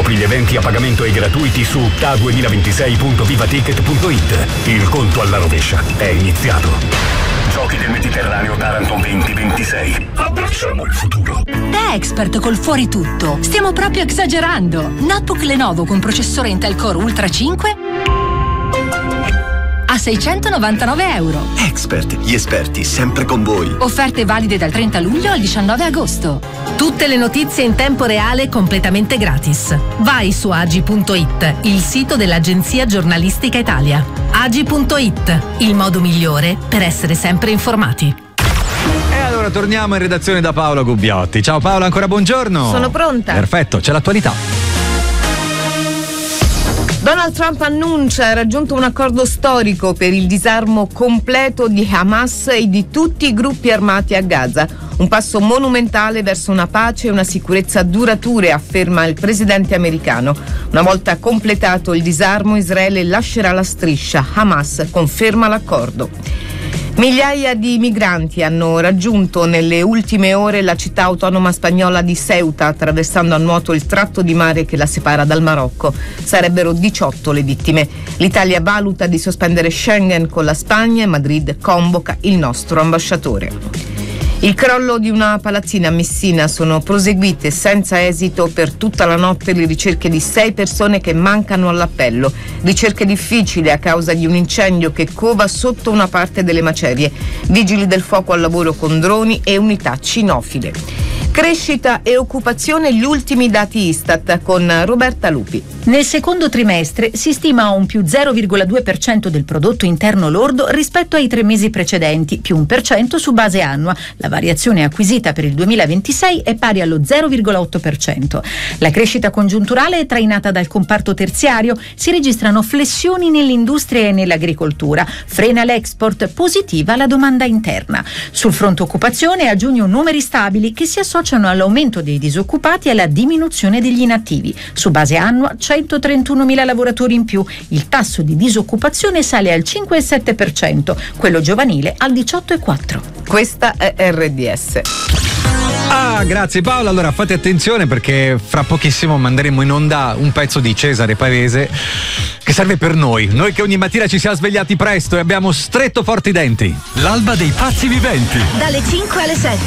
Scopri gli eventi a pagamento e gratuiti su ta2026.vivaticket.it. Il conto alla rovescia è iniziato. Giochi del Mediterraneo Taranto 2026. Abbracciamo il futuro. Da Expert col fuori tutto. Stiamo proprio esagerando. Notebook Lenovo con processore Intel Core Ultra 5 a €699. Expert, gli esperti sempre con voi. Offerte valide dal 30 luglio al 19 agosto. Tutte le notizie in tempo reale completamente gratis. Vai su agi.it, il sito dell'Agenzia Giornalistica Italia. Agi.it, il modo migliore per essere sempre informati. E allora torniamo in redazione da Paola Gubbiotti. Ciao Paola, ancora buongiorno. Sono pronta. Perfetto, c'è l'attualità. Donald Trump annuncia ha raggiunto un accordo storico per il disarmo completo di Hamas e di tutti i gruppi armati a Gaza. Un passo monumentale verso una pace e una sicurezza durature, afferma il presidente americano. Una volta completato il disarmo, Israele lascerà la striscia. Hamas conferma l'accordo. Migliaia di migranti hanno raggiunto nelle ultime ore la città autonoma spagnola di Ceuta, attraversando a nuoto il tratto di mare che la separa dal Marocco. Sarebbero 18 le vittime. L'Italia valuta di sospendere Schengen con la Spagna e Madrid convoca il nostro ambasciatore. Il crollo di una palazzina a Messina. Sono proseguite senza esito per tutta la notte le ricerche di 6 persone che mancano all'appello. Ricerche difficili a causa di un incendio che cova sotto una parte delle macerie. Vigili del fuoco al lavoro con droni e unità cinofile. Crescita e occupazione, gli ultimi dati Istat con Roberta Lupi. Nel secondo trimestre si stima un più 0,2% del prodotto interno lordo rispetto ai 3 mesi precedenti, più 1% su base annua. La variazione acquisita per il 2026 è pari allo 0,8%. La crescita congiunturale è trainata dal comparto terziario, si registrano flessioni nell'industria e nell'agricoltura, frena l'export, positiva la domanda interna. Sul fronte occupazione a giugno numeri stabili che si associano all'aumento dei disoccupati e alla diminuzione degli inattivi. Su base annua 131.000 lavoratori in più, il tasso di disoccupazione sale al 5,7%, quello giovanile al 18,4%. Questa è RDS. Grazie Paola. Allora fate attenzione perché fra pochissimo manderemo in onda un pezzo di Cesare Pavese che serve per noi che ogni mattina ci siamo svegliati presto e abbiamo stretto forte i denti. L'alba dei pazzi viventi. Dalle 5 alle 7.